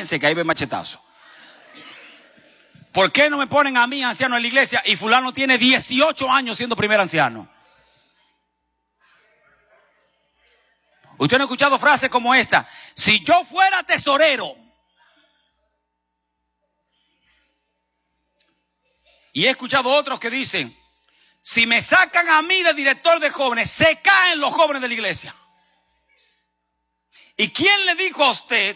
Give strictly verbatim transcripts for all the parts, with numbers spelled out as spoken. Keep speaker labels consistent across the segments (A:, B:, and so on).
A: Bájense que ahí ve machetazo. ¿Por qué no me ponen a mí anciano en la iglesia y fulano tiene dieciocho años siendo primer anciano? Usted no ha escuchado frases como esta: si yo fuera tesorero. Y he escuchado otros que dicen: si me sacan a mí de director de jóvenes, se caen los jóvenes de la iglesia. ¿Y quién le dijo a usted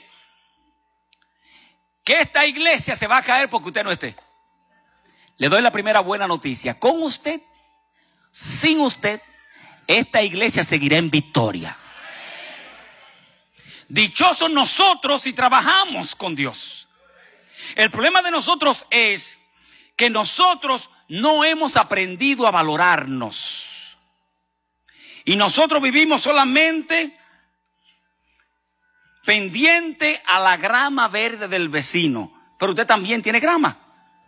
A: que esta iglesia se va a caer porque usted no esté? Le doy la primera buena noticia: con usted, sin usted, esta iglesia seguirá en victoria. Dichosos nosotros si trabajamos con Dios. El problema de nosotros es que nosotros no hemos aprendido a valorarnos. Y nosotros vivimos solamente pendiente a la grama verde del vecino. Pero usted también tiene grama.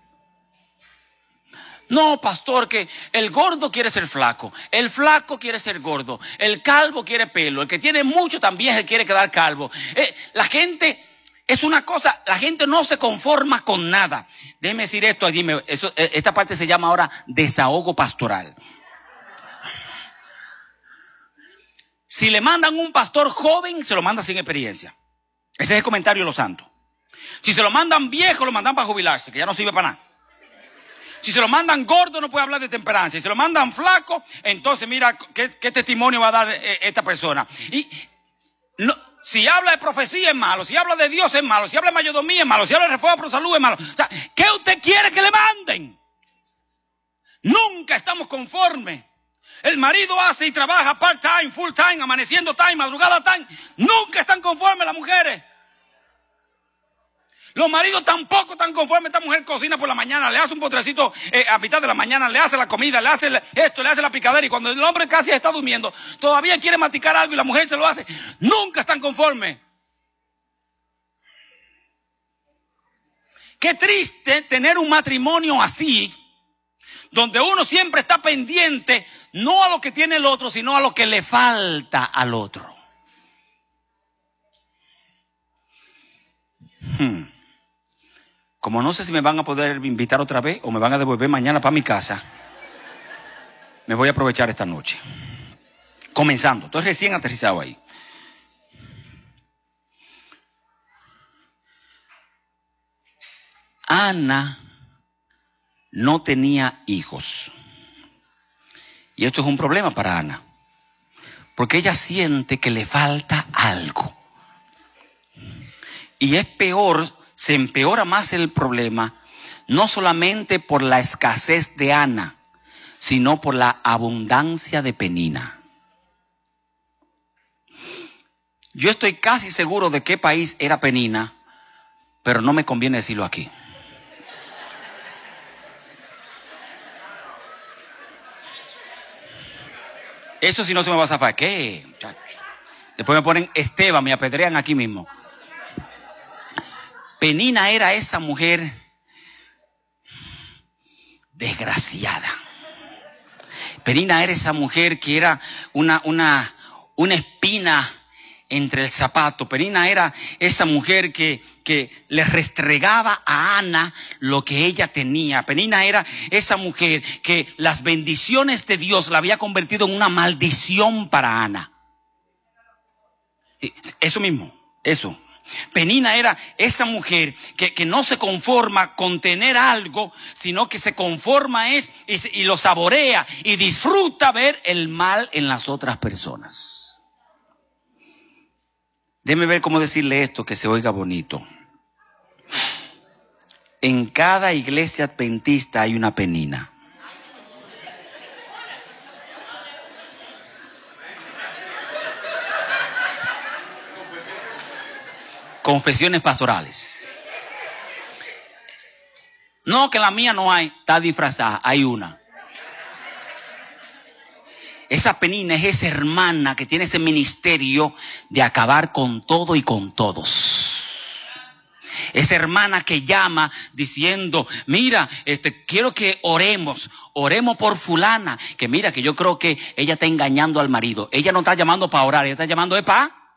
A: No, pastor, que el gordo quiere ser flaco, el flaco quiere ser gordo, el calvo quiere pelo, el que tiene mucho también se quiere quedar calvo. Eh, la gente es una cosa, la gente no se conforma con nada. Déjeme decir esto allí, me, eso, esta parte se llama ahora desahogo pastoral. Si le mandan un pastor joven, se lo manda sin experiencia. Ese es el comentario de los santos. Si se lo mandan viejo, lo mandan para jubilarse, que ya no sirve para nada. Si se lo mandan gordo, no puede hablar de temperancia. Si se lo mandan flaco, entonces mira qué, qué testimonio va a dar eh, esta persona. Y no, si habla de profecía es malo, si habla de Dios es malo, si habla de mayordomía es malo, si habla de reforma pro salud es malo. O sea, ¿qué usted quiere que le manden? Nunca estamos conformes. El marido hace y trabaja part-time, full-time, amaneciendo time, madrugada time. Nunca están conformes las mujeres. Los maridos tampoco están conformes. Esta mujer cocina por la mañana, le hace un potrecito eh, a mitad de la mañana, le hace la comida, le hace esto, le hace la picadera. Y cuando el hombre casi está durmiendo, todavía quiere masticar algo y la mujer se lo hace. Nunca están conformes. Qué triste tener un matrimonio así, donde uno siempre está pendiente no a lo que tiene el otro, sino a lo que le falta al otro. Hmm. Como no sé si me van a poder invitar otra vez o me van a devolver mañana para mi casa, me voy a aprovechar esta noche. Comenzando, estoy recién aterrizado ahí. Ana no tenía hijos. Y esto es un problema para Ana, porque ella siente que le falta algo. Y es peor, se empeora más el problema, no solamente por la escasez de Ana, sino por la abundancia de Penina. Yo estoy casi seguro de qué país era Penina, pero no me conviene decirlo aquí. Eso si no se me va a zafar. ¿Qué, muchachos? Después me ponen Esteban, me apedrean aquí mismo. Penina era esa mujer desgraciada. Penina era esa mujer que era una, una, una espina entre el zapato. Penina era esa mujer que, que le restregaba a Ana lo que ella tenía. Penina era esa mujer que las bendiciones de Dios la había convertido en una maldición para Ana. Eso mismo, eso. Penina era esa mujer que, que no se conforma con tener algo, sino que se conforma es y, y lo saborea y disfruta ver el mal en las otras personas. Déjeme ver cómo decirle esto que se oiga bonito. En cada iglesia adventista hay una Penina. Confesiones pastorales. No, que la mía no hay, está disfrazada, hay una. Esa Penina es esa hermana que tiene ese ministerio de acabar con todo y con todos. Esa hermana que llama diciendo, mira, este, quiero que oremos, oremos por fulana, que mira, que yo creo que ella está engañando al marido. Ella no está llamando para orar, ella está llamando de para